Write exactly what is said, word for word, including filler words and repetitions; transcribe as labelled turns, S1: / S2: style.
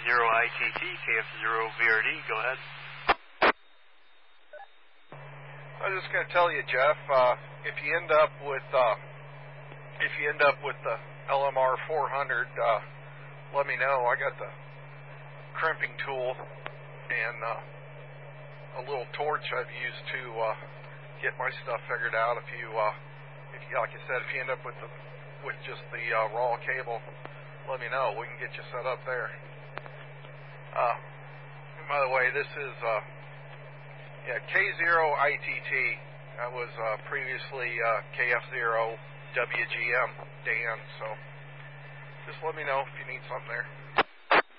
S1: zero I T T, K F zero V R D. Go ahead.
S2: I was just going to tell you, Jeff, uh, if you end up with uh, if you end up with the L M R four hundred, uh, let me know. I got the crimping tool and uh, a little torch I've used to uh, get my stuff figured out. If you, uh, if you, like I said, if you end up with the with just the uh, raw cable, let me know. We can get you set up there. Uh, by the way, this is. Uh, Yeah, K zero I T T. That was uh, previously uh, K F zero W G M Dan. So just let me know if you need something there.